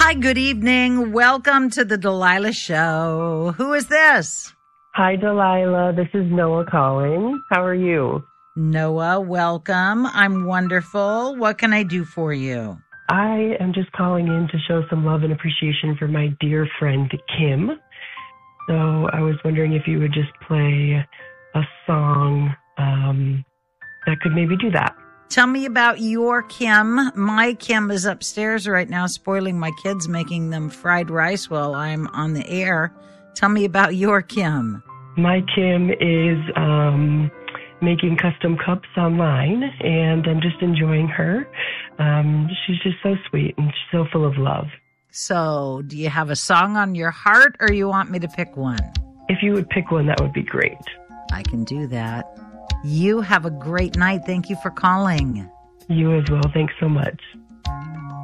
Hi, good evening. Welcome to the Delilah Show. Who is this? Hi, Delilah. This is Noah calling. How are you? Noah, welcome. I'm wonderful. What can I do for you? I am just calling in to show some love and appreciation for my dear friend, Kim. So I was wondering if you would just play a song that could maybe do that. Tell me about your Kim. My Kim is upstairs right now spoiling my kids, making them fried rice while I'm on the air. Tell me about your Kim. My Kim is making custom cups online, and I'm just enjoying her. She's just so sweet and so full of love. So, do you have a song on your heart, or you want me to pick one? If you would pick one, that would be great. I can do that. You have a great night. Thank you for calling. You as well. Thanks so much.